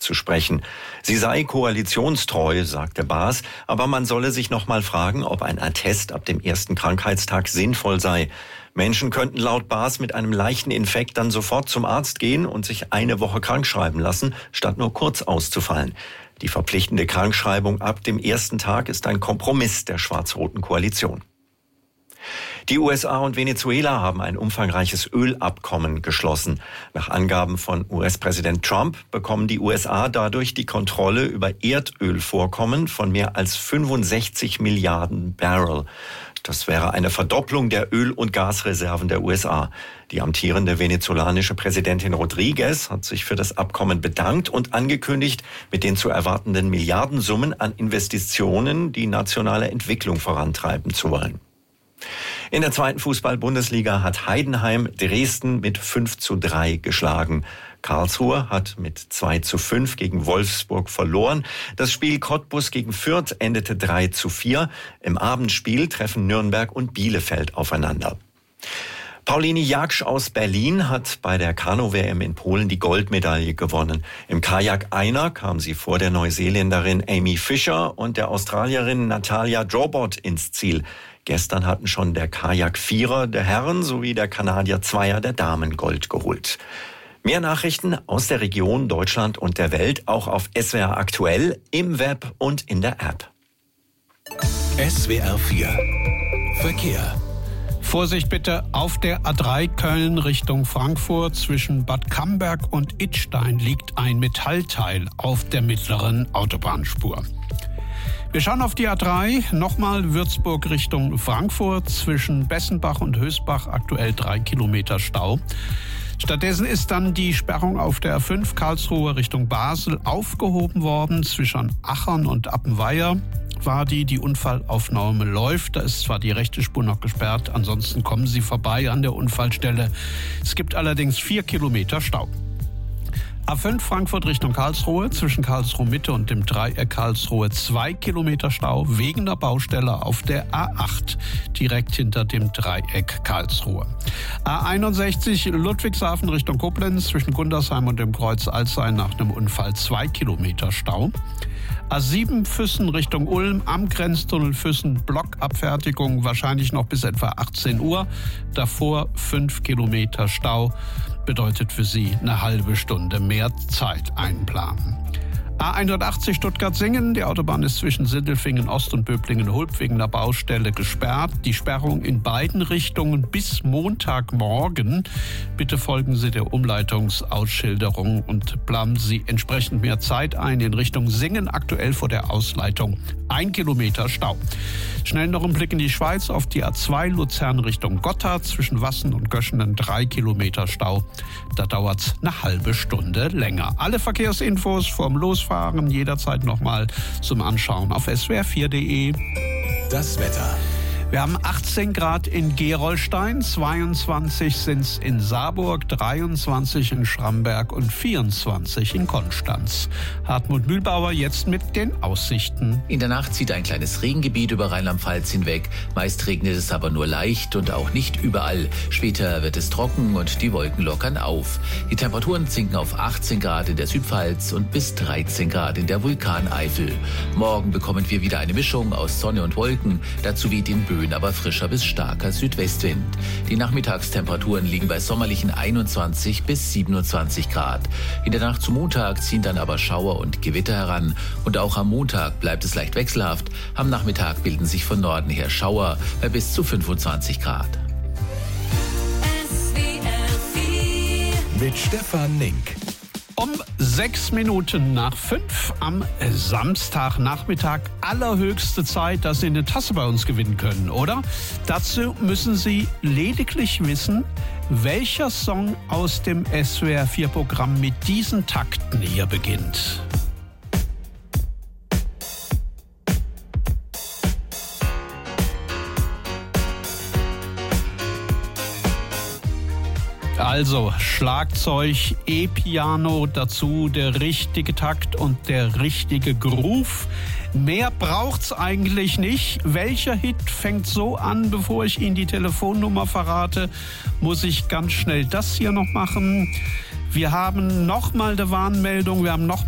zu sprechen. Sie sei koalitionstreu, sagte Baas, aber man solle sich noch mal fragen, ob ein Attest ab dem ersten Krankheitstag sinnvoll sei. Menschen könnten laut Baas mit einem leichten Infekt dann sofort zum Arzt gehen und sich eine Woche krankschreiben lassen, statt nur kurz auszufallen. Die verpflichtende Krankschreibung ab dem ersten Tag ist ein Kompromiss der schwarz-roten Koalition. Die USA und Venezuela haben ein umfangreiches Ölabkommen geschlossen. Nach Angaben von US-Präsident Trump bekommen die USA dadurch die Kontrolle über Erdölvorkommen von mehr als 65 Milliarden Barrel. Das wäre eine Verdopplung der Öl- und Gasreserven der USA. Die amtierende venezolanische Präsidentin Rodriguez hat sich für das Abkommen bedankt und angekündigt, mit den zu erwartenden Milliardensummen an Investitionen die nationale Entwicklung vorantreiben zu wollen. In der zweiten Fußball-Bundesliga hat Heidenheim Dresden mit 5:3 geschlagen. Karlsruhe hat mit 2:5 gegen Wolfsburg verloren. Das Spiel Cottbus gegen Fürth endete 3:4. Im Abendspiel treffen Nürnberg und Bielefeld aufeinander. Pauline Jaksch aus Berlin hat bei der Kanu-WM in Polen die Goldmedaille gewonnen. Im Kajak-Einer kam sie vor der Neuseeländerin Amy Fisher und der Australierin Natalia Drobot ins Ziel. Gestern hatten schon der Kajak-Vierer der Herren sowie der Kanadier-Zweier der Damen Gold geholt. Mehr Nachrichten aus der Region, Deutschland und der Welt auch auf SWR Aktuell, im Web und in der App. SWR 4 Verkehr. Vorsicht bitte auf der A3 Köln Richtung Frankfurt. Zwischen Bad Camberg und Idstein liegt ein Metallteil auf der mittleren Autobahnspur. Wir schauen auf die A3, nochmal Würzburg Richtung Frankfurt. Zwischen Bessenbach und Hösbach aktuell 3 Kilometer Stau. Stattdessen ist dann die Sperrung auf der A5 Karlsruhe Richtung Basel aufgehoben worden. Zwischen Achern und Appenweier war die Unfallaufnahme läuft. Da ist zwar die rechte Spur noch gesperrt, ansonsten kommen Sie vorbei an der Unfallstelle. Es gibt allerdings 4 Kilometer Stau. A5 Frankfurt Richtung Karlsruhe, zwischen Karlsruhe Mitte und dem Dreieck Karlsruhe 2 Kilometer Stau wegen der Baustelle auf der A8, direkt hinter dem Dreieck Karlsruhe. A61 Ludwigshafen Richtung Koblenz, zwischen Gundersheim und dem Kreuz Alzey nach einem Unfall 2 Kilometer Stau. A7 Füssen Richtung Ulm, am Grenztunnel Füssen Blockabfertigung, wahrscheinlich noch bis etwa 18 Uhr. Davor 5 Kilometer Stau, bedeutet für Sie eine halbe Stunde mehr Zeit einplanen. A180 Stuttgart-Singen, die Autobahn ist zwischen Sindelfingen Ost und Böblingen-Hulp wegen der Baustelle gesperrt. Die Sperrung in beiden Richtungen bis Montagmorgen. Bitte folgen Sie der Umleitungsausschilderung und planen Sie entsprechend mehr Zeit ein. In Richtung Singen aktuell vor der Ausleitung 1 Kilometer Stau. Schnell noch ein Blick in die Schweiz auf die A2 Luzern Richtung Gotthard, zwischen Wassen und Göschenen 3 Kilometer Stau. Da dauert es eine halbe Stunde länger. Alle Verkehrsinfos vom Losfahren jederzeit nochmal zum Anschauen auf swr4.de. Das Wetter. Wir haben 18 Grad in Gerolstein, 22 sind es in Saarburg, 23 in Schramberg und 24 in Konstanz. Hartmut Mühlbauer jetzt mit den Aussichten. In der Nacht zieht ein kleines Regengebiet über Rheinland-Pfalz hinweg. Meist regnet es aber nur leicht und auch nicht überall. Später wird es trocken und die Wolken lockern auf. Die Temperaturen sinken auf 18 Grad in der Südpfalz und bis 13 Grad in der Vulkaneifel. Morgen bekommen wir wieder eine Mischung aus Sonne und Wolken. Dazu weht in Böen aber frischer bis starker Südwestwind. Die Nachmittagstemperaturen liegen bei sommerlichen 21 bis 27 Grad. In der Nacht zu Montag ziehen dann aber Schauer und Gewitter heran. Und auch am Montag bleibt es leicht wechselhaft. Am Nachmittag bilden sich von Norden her Schauer bei bis zu 25 Grad. Mit Stefan Nink. Um 6 Minuten nach 5 am Samstagnachmittag. Allerhöchste Zeit, dass Sie eine Tasse bei uns gewinnen können, oder? Dazu müssen Sie lediglich wissen, welcher Song aus dem SWR4-Programm mit diesen Takten hier beginnt. Also Schlagzeug, E-Piano, dazu der richtige Takt und der richtige Groove. Mehr braucht's eigentlich nicht. Welcher Hit fängt so an? Bevor ich Ihnen die Telefonnummer verrate, muss ich ganz schnell das hier noch machen. Wir haben nochmal eine Warnmeldung, wir haben nochmal